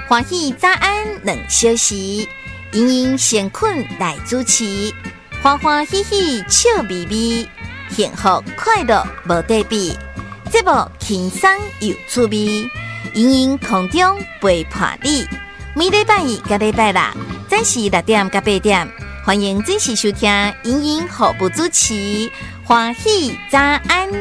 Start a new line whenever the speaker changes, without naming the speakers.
欢喜早安两小时，盈盈闲困来主持，欢欢喜喜笑眯眯，幸福快乐无对比。节目轻松有趣味，盈盈空中陪伴你。每礼拜一到礼拜六，早时6点到8点，欢迎准时收听盈盈服务主持，欢喜早安。